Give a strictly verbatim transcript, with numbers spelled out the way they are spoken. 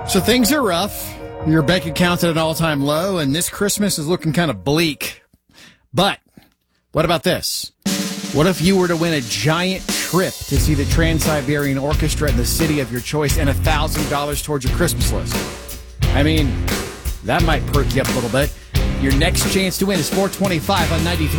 So things are rough. Your bank account's at an all-time low, and this Christmas is looking kind of bleak. But what about this? What if you were to win a giant trip to see the Trans-Siberian Orchestra in the city of your choice and one thousand dollars towards your Christmas list? I mean, that might perk you up a little bit. Your next chance to win is four twenty-five on ninety-three.